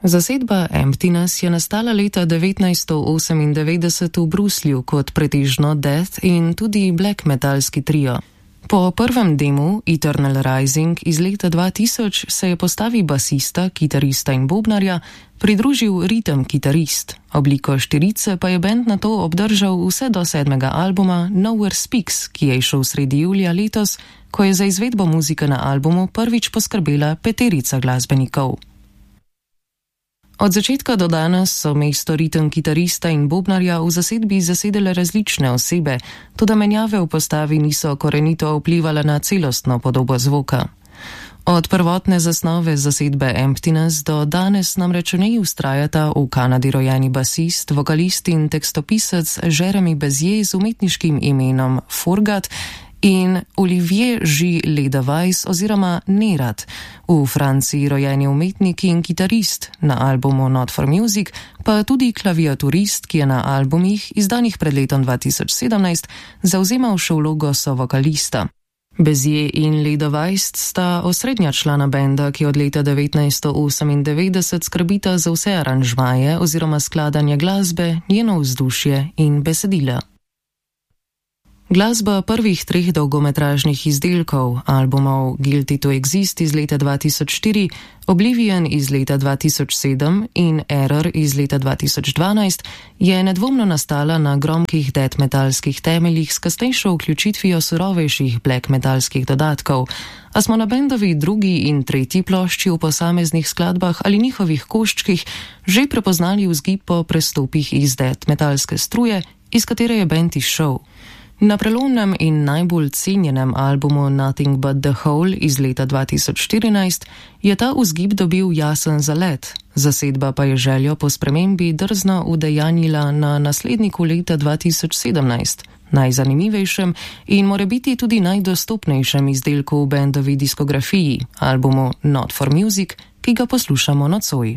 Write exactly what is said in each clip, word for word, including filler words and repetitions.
Zasedba Emptiness je nastala leta devetnajststo osemindevetdeset v Bruslju kot pretežno death in tudi black metalski trio. Po prvem demu Eternal Rising iz leta dva tisoč se je postavi basista, kitarista in bobnarja pridružil ritem kitarist. Obliko štirice pa je bend nato obdržal vse do sedmega albuma Nowhere Speaks, ki je išel sredi julija letos, ko je za izvedbo muzike na albumu prvič poskrbela peterica glasbenikov. Od začetka do danes so mesto ritem kitarista in bobnarja v zasedbi zasedele različne osebe, toda menjave v postavi niso korenito vplivale na celostno podobo zvoka. Od prvotne zasnove zasedbe Emptiness do danes namreč v njej vztrajata v Kanadi rojeni basist, vokalist in tekstopisec Jeremy Bezier z umetniškim imenom Forgat in Olivier J. Ledeweiss oziroma Nerat, v Franciji rojeni umetnik in kitarist, na albumu Not for Music, pa tudi klaviaturist, ki je na albumih, izdanih pred letom dva tisoč sedemnajst, zauzemal še vlogo sovokalista. Bezier in Ledeweiss sta osrednja člana benda, ki od leta devetnajststo osemindevetdeset skrbita za vse aranžmaje oziroma skladanje glasbe, njeno vzdušje in besedila. Glasba prvih treh dolgometražnih izdelkov, albumov Guilty to Exist iz leta dva tisoč štiri, Oblivion iz leta dva tisoč sedem in Error iz leta dva tisoč dvanajst, je nedvomno nastala na gromkih death metalskih temeljih s kasnejšo vključitvijo surovejših black metalskih dodatkov, a smo na bendovi drugi in tretji plošči v posameznih skladbah ali njihovih koščkih že prepoznali vzgib po prestopih iz death metalske struje, iz katere je bend izšel. Na prelomnem in najbolj cenjenem albumu Nothing but the Hole iz leta dva tisoč štirinajst je ta vzgib dobil jasen zalet, zasedba pa je željo po spremembi drzno udejanjila na nasledniku leta dva tisoč sedemnajst, najzanimivejšem in morebiti tudi najdostopnejšem izdelku v bendovi diskografiji, albumu Not for Music, ki ga poslušamo nocoj.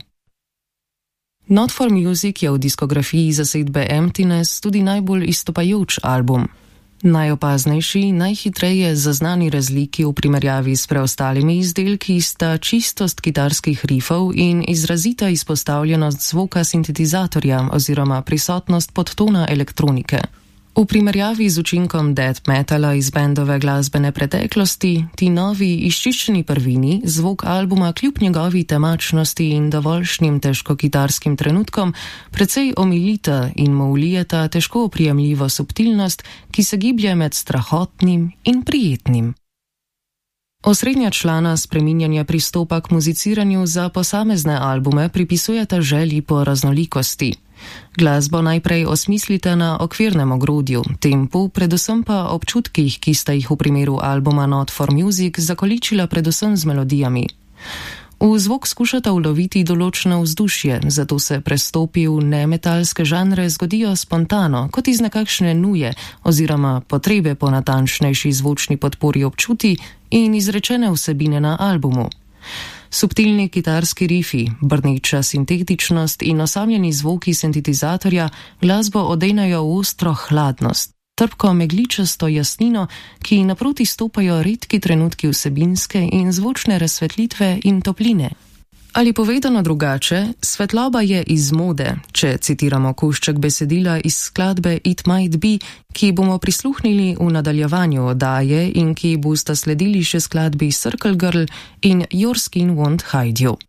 Not for Music je v diskografiji zasedbe Emptiness tudi najbolj izstopajoč album. Najopaznejši, najhitreje zaznani razliki v primerjavi s preostalimi izdelki sta čistost kitarskih rifov in izrazita izpostavljenost zvoka sintetizatorja oziroma prisotnost podtona elektronike. V primerjavi z učinkom death metala iz bendove glasbene preteklosti, ti novi izčiščeni prvini zvok albuma kljub njegovi temačnosti in dovoljšnim težkokitarskim trenutkom precej omilita in mu vlijeta težko oprijemljivo subtilnost, ki se giblje med strahotnim in prijetnim. Osrednja člana spreminjanja pristopa k muziciranju za posamezne albume pripisujeta želji po raznolikosti. Glasbo najprej osmislite na okvirnem ogrodju, tempu, predvsem pa občutkih, ki sta jih v primeru albuma Not for Music zakoličila predvsem z melodijami. V zvok skušata uloviti določeno vzdušje, zato se prestopi v nemetalske žanre zgodijo spontano, kot iz nekakšne nuje oziroma potrebe po natančnejši zvočni podpori občuti in izrečene vsebine na albumu. Subtilni kitarski rifi, brneča sintetičnost in osamljeni zvoki sintetizatorja glasbo odejnajo v ostro hladnost, trpko megličasto jasnino, ki naproti stopajo redki trenutki vsebinske in zvočne razsvetlitve in topline. Ali povedano drugače, svetloba je iz mode, če citiramo košček besedila iz skladbe It Might Be, ki bomo prisluhnili v nadaljevanju oddaje in ki bosta sledili še skladbi Circle Girl in Your Skin Won't Hide You.